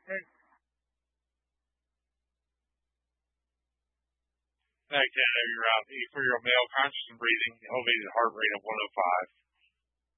Hey, Back then, you're for your male conscious and breathing, elevated heart rate of 105.